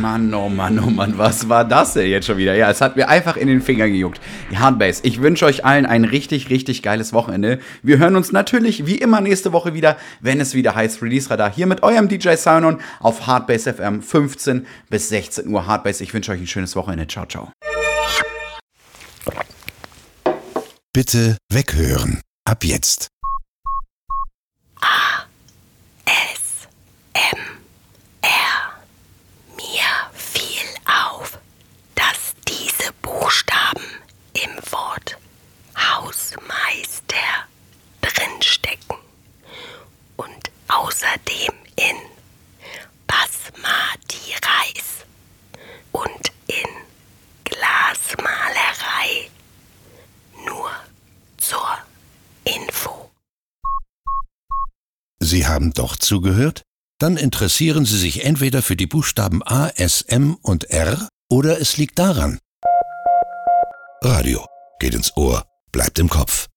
Mann, oh Mann, oh Mann, was war das denn jetzt schon wieder? Ja, es hat mir einfach in den Finger gejuckt. Die Hardbase, ich wünsche euch allen ein richtig, richtig geiles Wochenende. Wir hören uns natürlich wie immer nächste Woche wieder, wenn es wieder heißt Release Radar, hier mit eurem DJ Sionon auf Hardbase FM 15 bis 16 Uhr Hardbase. Ich wünsche euch ein schönes Wochenende. Ciao, ciao. Bitte weghören. Ab jetzt. Mir fiel auf, dass diese Buchstaben im Wort Hausmeister drinstecken und außerdem in Basmati Reis und in Glasmalerei. Nur zur Info. Sie haben doch zugehört? Dann interessieren Sie sich entweder für die Buchstaben A, S, M und R oder es liegt daran. Radio geht ins Ohr, bleibt im Kopf.